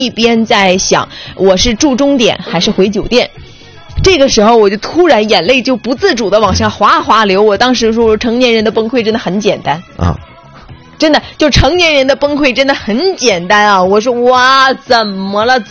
一边在想我是住终点还是回酒店。这个时候我就突然眼泪就不自主的往下哗哗流。我当时说成年人的崩溃真的很简单啊，真的就成年人的崩溃真的很简单啊。我说哇怎么了。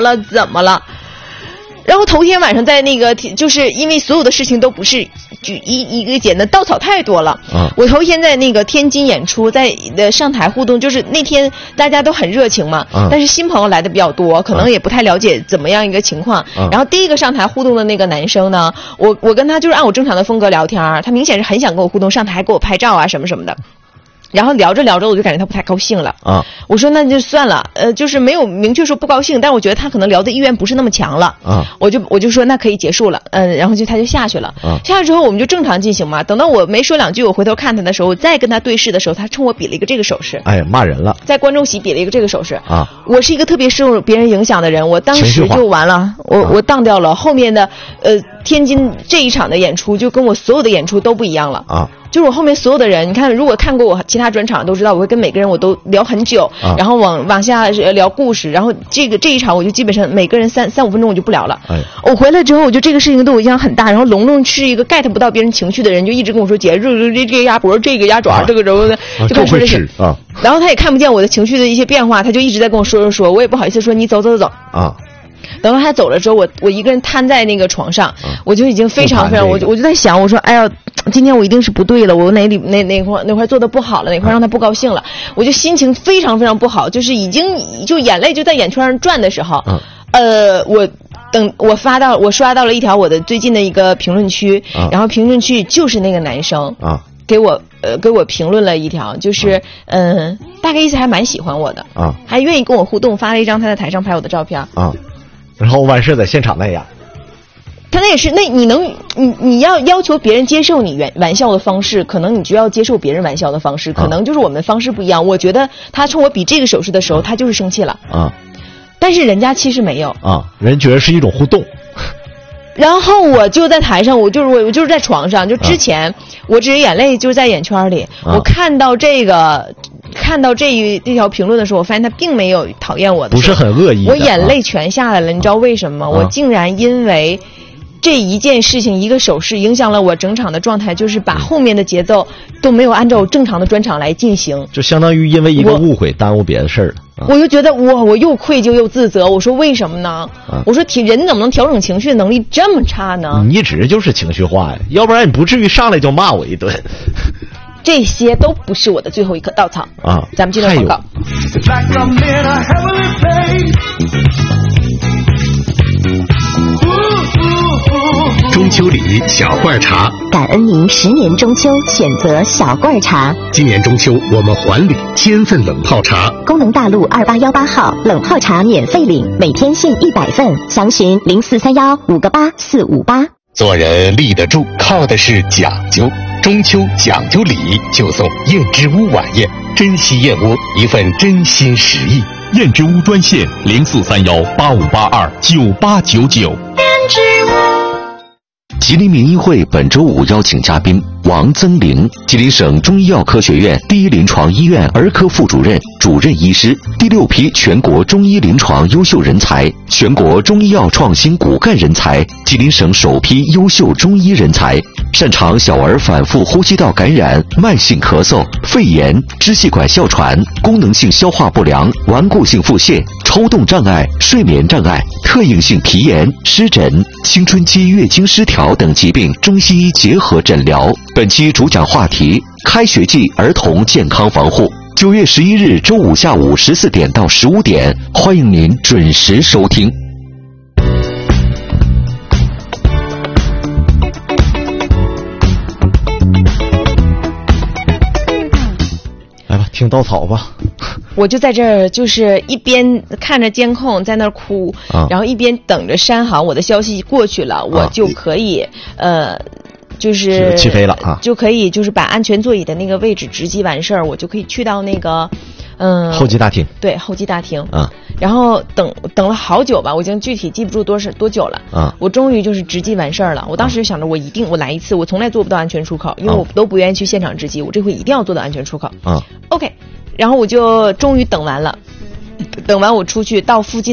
然后头天晚上在那个，就是因为所有的事情都不是一个简单，稻草太多了。我头天在那个天津演出，在上台互动，就是那天大家都很热情嘛，但是新朋友来的比较多，可能也不太了解怎么样一个情况。然后第一个上台互动的那个男生呢，我跟他就是按我正常的风格聊天，他明显是很想跟我互动，上台还给我拍照啊什么什么的。然后聊着聊着，我就感觉他不太高兴了啊。我说那就算了，就是没有明确说不高兴，但是我觉得他可能聊的意愿不是那么强了啊。我就说那可以结束了，然后他就下去了。下去之后我们就正常进行嘛。等到我没说两句，我回头看他的时候，再跟他对视的时候，他冲我比了一个这个手势。 哎，骂人了。 在观众席比了一个这个手势啊。我是一个特别受别人影响的人，我当时就完了，我当掉了。后面的天津这一场的演出就跟我所有的演出都不一样了啊。就是我后面所有的人，你看，如果看过我其他专场都知道，我会跟每个人我都聊很久，然后往下聊故事，然后这一场我就基本上每个人三五分钟我就不聊了。我回来之后，我就这个事情对我影响很大。然后龙龙是一个 get 不到别人情绪的人，就一直跟我说姐，这个鸭脖，这个鸭爪，这个揉的，就跟我说这些啊。然后他也看不见我的情绪的一些变化，他就一直在跟我说，我也不好意思说你走啊。等到他走了之后，我一个人瘫在那个床上，我就已经非常，我就在想，我说，哎呀，今天我一定是不对了，我哪块做的不好了，哪块让他不高兴了，我就心情非常非常不好，就是已经就眼泪就在眼圈上转的时候，我刷到了一条我的最近的一个评论区，然后评论区就是那个男生给我评论了一条，就是大概意思还蛮喜欢我的还愿意跟我互动，发了一张他在台上拍我的照片然后完事在现场那样， 他那也是，那你要求别人接受你玩笑的方式，可能你就要接受别人玩笑的方式，可能就是我们方式不一样。我觉得他冲我比这个手势的时候，他就是生气了但是人家其实没有人觉得是一种互动。 然后我就在台上，我就是在床上，就之前我只是眼泪就是在眼圈里，我看到这条评论的时候，我发现他并没有讨厌我的， 不是很恶意的， 我眼泪全下来了。你知道为什么吗？我竟然因为这一件事情一个手势影响了我整场的状态，就是把后面的节奏都没有按照正常的专场来进行， 就相当于因为一个误会耽误别的事儿了。 我就觉得我又愧疚又自责。我说为什么呢？我说人怎么能调整情绪的能力这么差呢？ 你一直就是情绪化呀，要不然你不至于上来就骂我一顿。 这些都不是我的最后一颗稻草咱们进入广告。 中秋礼小罐茶， 感恩您10年中秋选择小罐茶。 今年中秋我们还礼1000份冷泡茶， 工农大路2818号冷泡茶免费领，每天限100份，详询0431-58458。 做人立得住，靠的是讲究。中秋讲究礼，就送燕之屋晚宴，珍稀燕窝，一份真心实意。 燕之屋专线0431-8582-9899。燕之屋。 吉林民医会本周5邀请嘉宾王增龄，吉林省中医药科学院第一临床医院儿科副主任、主任医师，第6批全国中医临床优秀人才，全国中医药创新骨干人才，吉林省首批优秀中医人才，擅长小儿反复呼吸道感染、慢性咳嗽、肺炎、支气管哮喘、功能性消化不良、顽固性腹泻、抽动障碍、睡眠障碍、特应性皮炎、湿疹、青春期月经失调等疾病中西医结合诊疗。本期主讲话题：开学季儿童健康防护。9月11日周五下午14点到15点，欢迎您准时收听。 来吧，听稻草吧。 我就在这儿，就是一边看着监控在那儿哭，然后一边等着删好我的消息过去了，我就可以就是起飞了就可以就是把安全座椅的那个位置直击完事儿，我就可以去到那个候机大厅。 对，候机大厅然后等了好久吧，我已经具体记不住多久了我终于就是直击完事儿了。我当时就想着我来一次，我从来做不到安全出口，因为我都不愿意去现场直击，我这回一定要做到安全出口OK，然后我就终于等完了， 等完我出去到附近